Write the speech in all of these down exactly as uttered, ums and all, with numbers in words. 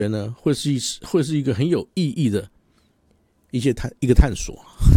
呢，会是一会是一个很有意义的一些探一个探索。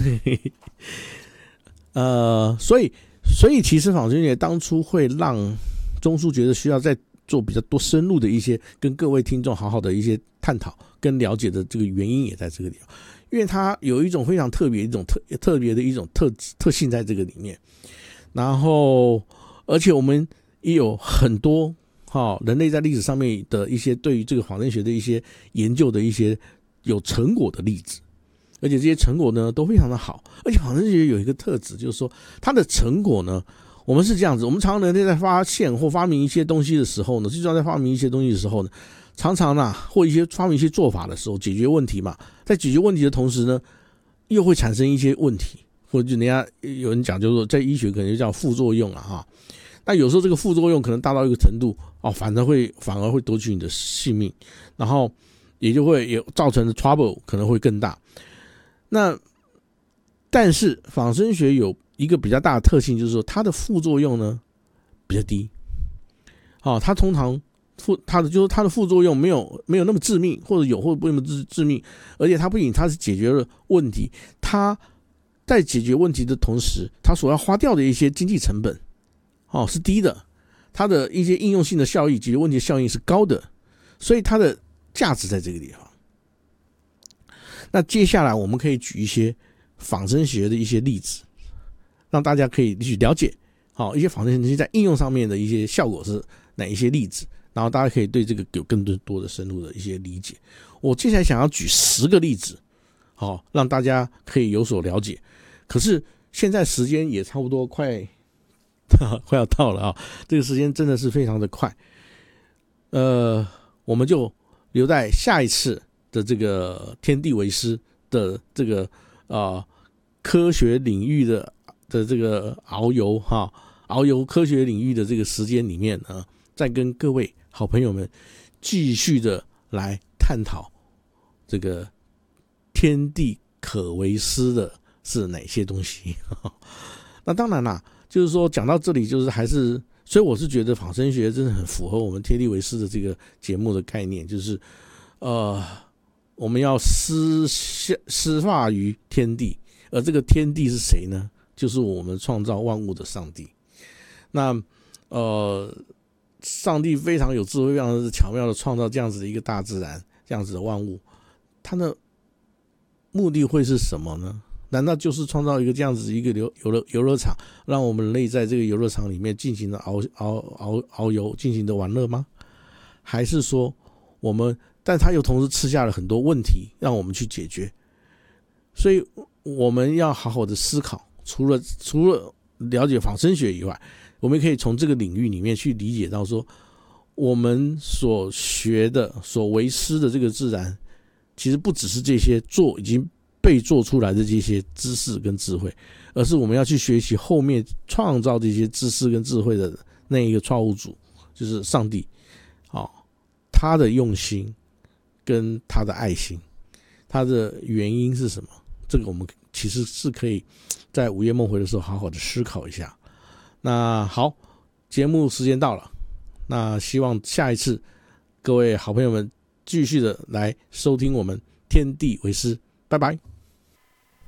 呃，所以所以其实仿生学当初会让中枢觉得需要再做比较多深入的一些跟各位听众好好的一些探讨跟了解的这个原因也在这个地方，因为它有一种非常特别一种特特别的一种特特性在这个里面，然后而且我们也有很多哦，人类在历史上面的一些对于这个仿生学的一些研究的一些有成果的例子，而且这些成果呢都非常的好，而且仿生学有一个特质，就是说它的成果呢，我们是这样子，我们常常人类在发现或发明一些东西的时候呢，最重要在发明一些东西的时候呢，常常啊或一些发明一些做法的时候，解决问题嘛，在解决问题的同时呢，又会产生一些问题，或者人家有人讲就是说在医学可能就叫副作用了哈。那有时候这个副作用可能大到一个程度哦，反而会反而会夺取你的性命，然后也就会有造成的 trouble 可能会更大。那但是仿生学有一个比较大的特性，就是说它的副作用呢比较低。哦，它通常副它的就是它的副作用没有没有那么致命，或者有或者不那么致致命，而且它不仅它是解决了问题，它在解决问题的同时，它所要花掉的一些经济成本哦是低的，它的一些应用性的效益、解决问题的效应是高的，所以它的价值在这个地方。那接下来我们可以举一些仿生学的一些例子，让大家可以去了解，好一些仿生学在应用上面的一些效果是哪一些例子，然后大家可以对这个有更多的深入的一些理解。我接下来想要举十个例子，好让大家可以有所了解。可是现在时间也差不多快快要到了啊，这个时间真的是非常的快。呃，我们就留在下一次的这个天地为师的这个啊、呃、科学领域的的这个遨游哈，遨游科学领域的这个时间里面呢，再跟各位好朋友们继续的来探讨这个天地可为师的是哪些东西。那当然啦，就是说讲到这里，就是还是，所以我是觉得仿生学真的很符合我们天地为师的这个节目的概念，就是呃。我们要施施化于天地，而这个天地是谁呢？就是我们创造万物的上帝。那呃，上帝非常有智慧，非常巧妙的创造这样子的一个大自然，这样子的万物，它的目的会是什么呢？难道就是创造一个这样子一个游游乐游乐场，让我们人类在这个游乐场里面进行的遨遨遨遨游，进行的玩乐吗？还是说我们？但他又同时吃下了很多问题让我们去解决，所以我们要好好的思考，除了除了了解仿生学以外，我们可以从这个领域里面去理解到说，我们所学的所为师的这个自然，其实不只是这些做已经被做出来的这些知识跟智慧，而是我们要去学习后面创造这些知识跟智慧的那一个创物主，就是上帝，哦，他的用心跟他的爱心，他的原因是什么？这个我们其实是可以在午夜梦回的时候好好的思考一下。那好，节目时间到了，那希望下一次各位好朋友们继续的来收听我们天地为师，拜拜。